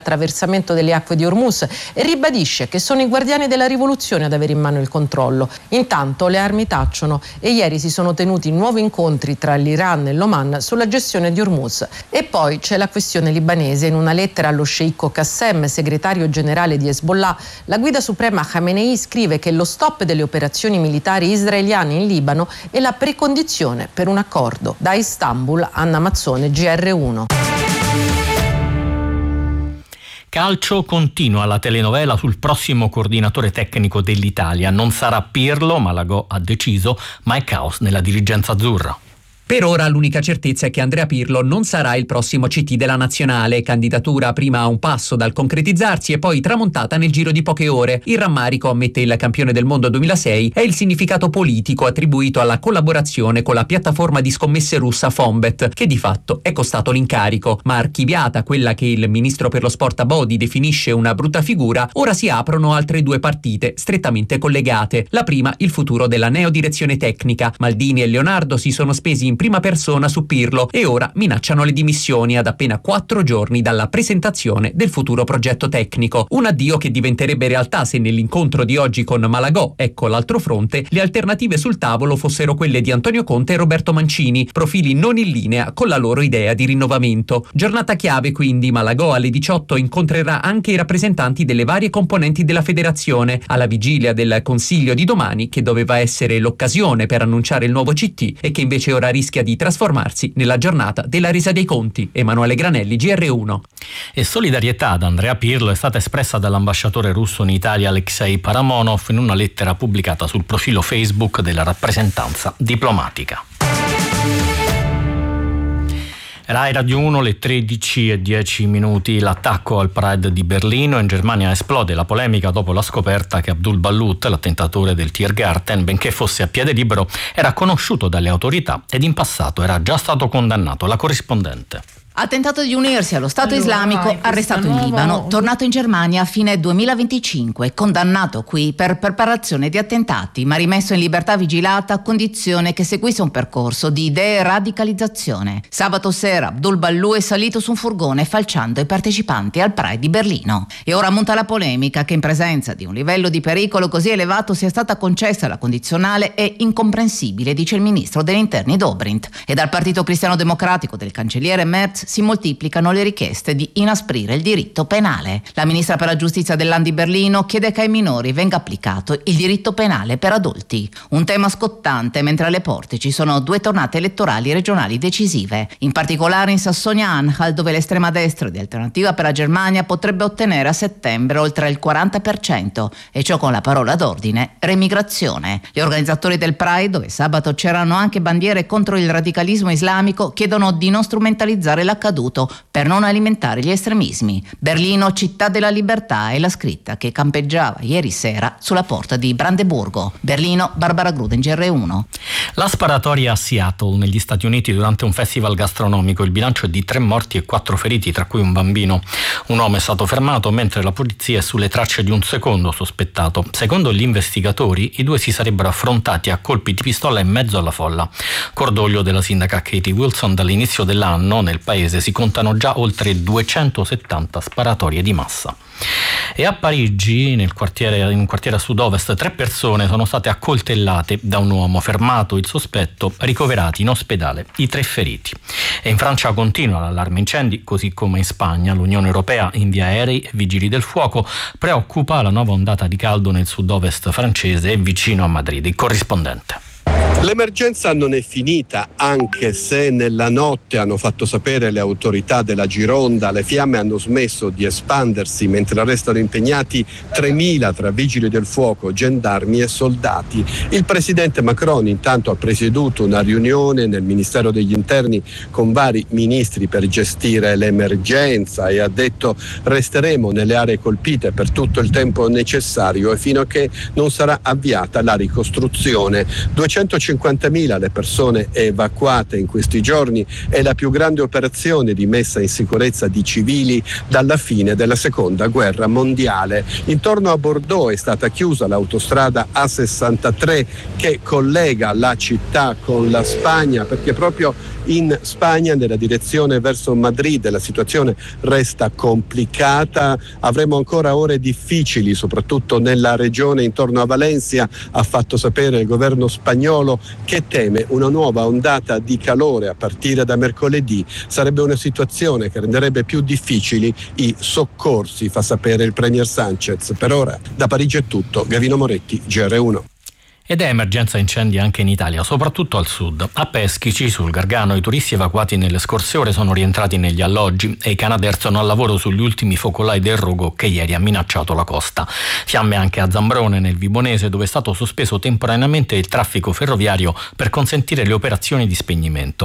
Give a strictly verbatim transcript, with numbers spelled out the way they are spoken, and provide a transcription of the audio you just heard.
attraversamento delle acque di Hormuz e ribadisce che sono i guardiani della rivoluzione ad avere in mano il controllo. Intanto le armi tacciono e ieri si sono tenuti nuovi incontri tra l'Iran e l'Oman sulla gestione di Hormuz. E poi c'è la questione libanese. In una lettera allo sceicco Qassem, segretario generale di Hezbollah, la guida suprema Khamenei scrive che lo stop delle operazioni militari israeliane in Libano è la precondizione per un accordo. Da Istanbul, Anna Mazzone, G R uno. Calcio, continua la telenovela sul prossimo coordinatore tecnico dell'Italia. Non sarà Pirlo, Malagò ha deciso, ma è caos nella dirigenza azzurra. Per ora l'unica certezza è che Andrea Pirlo non sarà il prossimo C T della nazionale, candidatura prima a un passo dal concretizzarsi e poi tramontata nel giro di poche ore. Il rammarico, ammette il campione del mondo duemilasei, è il significato politico attribuito alla collaborazione con la piattaforma di scommesse russa Fonbet, che di fatto è costato l'incarico. Ma archiviata quella che il ministro per lo sport Abodi definisce una brutta figura, ora si aprono altre due partite strettamente collegate. La prima, il futuro della neodirezione tecnica. Maldini e Leonardo si sono spesi in prima persona su Pirlo e ora minacciano le dimissioni ad appena quattro giorni dalla presentazione del futuro progetto tecnico. Un addio che diventerebbe realtà se nell'incontro di oggi con Malagò, ecco l'altro fronte, le alternative sul tavolo fossero quelle di Antonio Conte e Roberto Mancini, profili non in linea con la loro idea di rinnovamento. Giornata chiave quindi. Malagò alle diciotto incontrerà anche i rappresentanti delle varie componenti della federazione, alla vigilia del consiglio di domani, che doveva essere l'occasione per annunciare il nuovo C T e che invece ora rischia di trasformarsi nella giornata della resa dei conti. Emanuele Granelli, G R uno. E solidarietà ad Andrea Pirlo è stata espressa dall'ambasciatore russo in Italia Alexei Paramonov in una lettera pubblicata sul profilo Facebook della rappresentanza diplomatica. Rai Radio uno, le tredici e dieci minuti. L'attacco al Pride di Berlino. In Germania esplode la polemica dopo la scoperta che Abdul Ballout, l'attentatore del Tiergarten, benché fosse a piede libero, era conosciuto dalle autorità ed in passato era già stato condannato. La corrispondente. Ha tentato di unirsi allo Stato allora, islamico, arrestato in Libano, tornato in Germania a fine duemilaventicinque, condannato qui per preparazione di attentati, ma rimesso in libertà vigilata a condizione che seguisse un percorso di de-radicalizzazione. Sabato sera Abdul Ballout è salito su un furgone falciando i partecipanti al Pride di Berlino. E ora monta la polemica che in presenza di un livello di pericolo così elevato sia stata concessa la condizionale è incomprensibile, dice il ministro degli interni Dobrindt. E dal Partito Cristiano Democratico del cancelliere Merz si moltiplicano le richieste di inasprire il diritto penale. La ministra per la giustizia del Land di Berlino chiede che ai minori venga applicato il diritto penale per adulti. Un tema scottante mentre alle porte ci sono due tornate elettorali regionali decisive, in particolare in Sassonia-Anhalt, dove l'estrema destra di Alternativa per la Germania potrebbe ottenere a settembre oltre il quaranta per cento, e ciò con la parola d'ordine remigrazione. Gli organizzatori del Pride, dove sabato c'erano anche bandiere contro il radicalismo islamico, chiedono di non strumentalizzare l'accaduto per non alimentare gli estremismi. Berlino, città della libertà, è la scritta che campeggiava ieri sera sulla porta di Brandeburgo. Berlino, Barbara Gruden, G R uno. La sparatoria a Seattle, negli Stati Uniti, durante un festival gastronomico. Il bilancio è di tre morti e quattro feriti, tra cui un bambino. Un uomo è stato fermato, mentre la polizia è sulle tracce di un secondo sospettato. Secondo gli investigatori, i due si sarebbero affrontati a colpi di pistola in mezzo alla folla. Cordoglio della sindaca Katie Wilson. Dall'inizio dell'anno nel paese si contano già oltre duecentosettanta sparatorie di massa. E a Parigi, nel quartiere, in un quartiere a sud-ovest, tre persone sono state accoltellate da un uomo. Fermato il sospetto, ricoverati in ospedale i tre feriti. E in Francia continua l'allarme incendi, così come in Spagna. L'Unione Europea invia aerei e vigili del fuoco. Preoccupa la nuova ondata di caldo nel sud-ovest francese e vicino a Madrid. Il corrispondente. L'emergenza non è finita, anche se nella notte, hanno fatto sapere le autorità della Gironda, le fiamme hanno smesso di espandersi mentre restano impegnati tremila tra vigili del fuoco, gendarmi e soldati. Il presidente Macron intanto ha presieduto una riunione nel Ministero degli Interni con vari ministri per gestire l'emergenza e ha detto: resteremo nelle aree colpite per tutto il tempo necessario e fino a che non sarà avviata la ricostruzione. duecentocinquantamila le persone evacuate in questi giorni, è la più grande operazione di messa in sicurezza di civili dalla fine della seconda guerra mondiale. Intorno a Bordeaux è stata chiusa l'autostrada A sessantatré che collega la città con la Spagna, perché proprio in Spagna nella direzione verso Madrid. La situazione resta complicata, avremo ancora ore difficili soprattutto nella regione intorno a Valencia. Ha fatto sapere il governo spagnolo che teme una nuova ondata di calore a partire da mercoledì. Sarebbe una situazione che renderebbe più difficili i soccorsi, fa sapere il premier Sanchez. Per ora da Parigi è tutto. Gavino Moretti, G R uno. Ed è emergenza incendi anche in Italia, soprattutto al sud. A Peschici, sul Gargano, i turisti evacuati nelle scorse ore sono rientrati negli alloggi e i Canadair sono al lavoro sugli ultimi focolai del rogo che ieri ha minacciato la costa. Fiamme anche a Zambrone, nel Vibonese, dove è stato sospeso temporaneamente il traffico ferroviario per consentire le operazioni di spegnimento.